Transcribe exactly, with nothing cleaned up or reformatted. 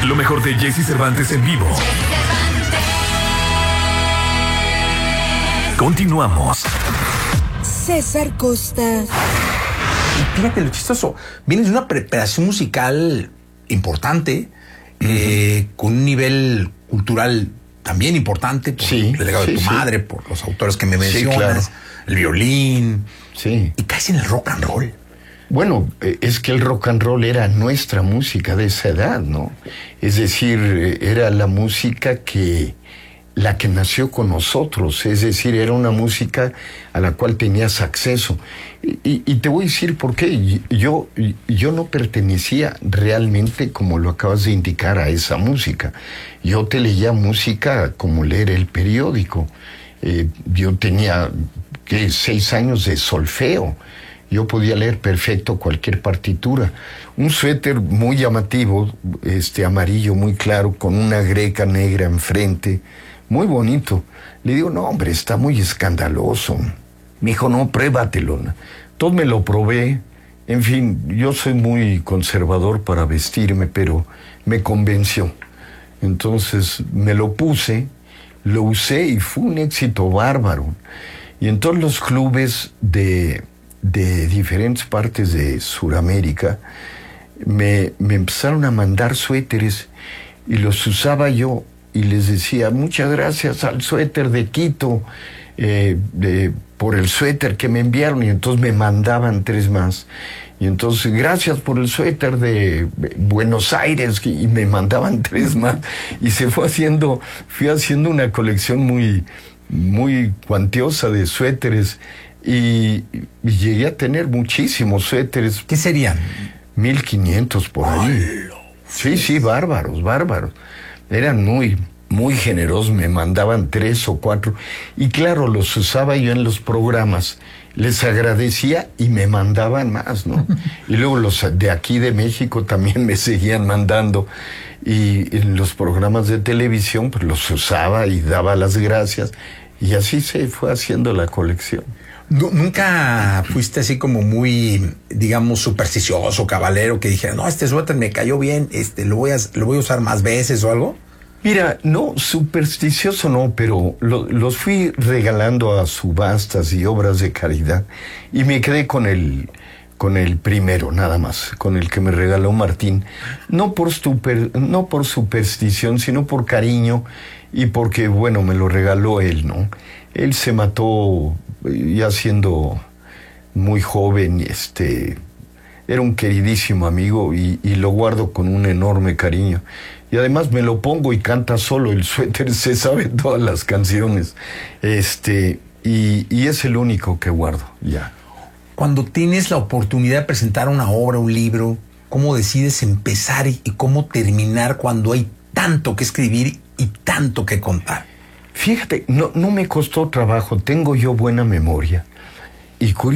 Lo mejor de Jesse Cervantes en vivo. Continuamos. César Costa. Fíjate lo chistoso. Vienes de una preparación musical importante, uh-huh. eh, con un nivel cultural también importante, por sí, el legado sí, de tu sí. madre, por los autores que me mencionas, sí, claro. el violín. Sí. Y caes en el rock and roll. Bueno, es que el rock and roll era nuestra música de esa edad, ¿no? Es decir, era la música que, la que nació con nosotros, es decir, era una música a la cual tenías acceso. Y, y, y te voy a decir por qué. Yo, yo no pertenecía realmente, como lo acabas de indicar, a esa música. Yo te leía música como leer el periódico. Eh, yo tenía, ¿qué? Seis años de solfeo. Yo podía leer perfecto cualquier partitura. Un suéter muy llamativo, este amarillo muy claro, con una greca negra enfrente, muy bonito. Le digo, no, hombre, está muy escandaloso. Me dijo, no, pruébatelo. Entonces me lo probé. En fin, yo soy muy conservador para vestirme, pero me convenció. Entonces me lo puse, lo usé y fue un éxito bárbaro. Y en todos los clubes de... de diferentes partes de Sudamérica, me, me empezaron a mandar suéteres y los usaba yo y les decía, muchas gracias al suéter de Quito, eh, de, por el suéter que me enviaron, y entonces me mandaban tres más. Y entonces, gracias por el suéter de Buenos Aires, y me mandaban tres más. Y se fue haciendo, fui haciendo una colección muy, muy cuantiosa de suéteres. Y, y llegué a tener muchísimos suéteres. ¿Qué serían? mil quinientos por ahí. Sí, sí, bárbaros, bárbaros. Eran muy, muy generosos, me mandaban tres o cuatro. Y claro, los usaba yo en los programas. Les agradecía y me mandaban más, ¿no? Y luego los de aquí de México también me seguían mandando. Y en los programas de televisión, pues los usaba y daba las gracias. Y así se fue haciendo la colección. ¿Nunca fuiste así como muy, digamos, supersticioso, cabalero, que dijera, no, este suéter me cayó bien, este, lo voy a, lo voy a usar más veces o algo? Mira, no, supersticioso no, pero lo, los fui regalando a subastas y obras de caridad y me quedé con el, con el primero, nada más, con el que me regaló Martín. No por, super, no por superstición, sino por cariño y porque, bueno, me lo regaló él, ¿no? Él se mató ya siendo muy joven, este, era un queridísimo amigo y, y lo guardo con un enorme cariño. Y además me lo pongo y canta solo, el suéter se sabe todas las canciones, este, y, y es el único que guardo, ya. Cuando tienes la oportunidad de presentar una obra, un libro, ¿cómo decides empezar y, y cómo terminar cuando hay tanto que escribir y tanto que contar? Fíjate, no, no me costó trabajo, tengo yo buena memoria. Y